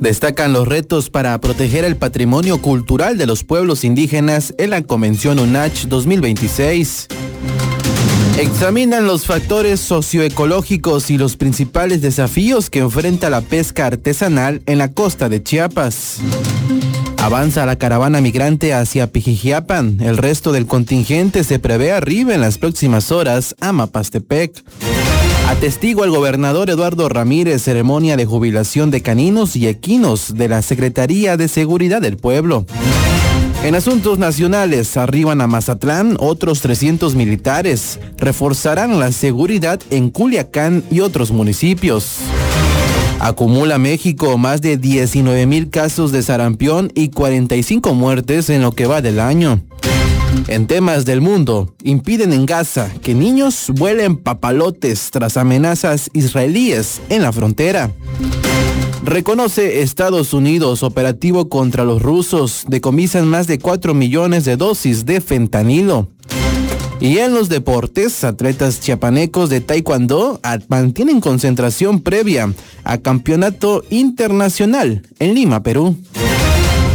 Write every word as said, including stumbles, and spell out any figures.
Destacan los retos para proteger el patrimonio cultural de los pueblos indígenas en la Convención UNACH dos mil veintiséis. Examinan los factores socioecológicos y los principales desafíos que enfrenta la pesca artesanal en la costa de Chiapas. Avanza la caravana migrante hacia Pijijiapan. El resto del contingente se prevé arriba en las próximas horas a Mapastepec. Atestigua el gobernador Eduardo Ramírez ceremonia de jubilación de caninos y equinos de la Secretaría de Seguridad del Pueblo. En asuntos nacionales, arriban a Mazatlán otros trescientos militares. Reforzarán la seguridad en Culiacán y otros municipios. Acumula México más de diecinueve mil casos de sarampión y cuarenta y cinco muertes en lo que va del año. En temas del mundo, impiden en Gaza que niños vuelen papalotes tras amenazas israelíes en la frontera. Reconoce Estados Unidos operativo contra los rusos, decomisan más de cuatro millones de dosis de fentanilo. Y en los deportes, atletas chiapanecos de taekwondo mantienen concentración previa a campeonato internacional en Lima, Perú.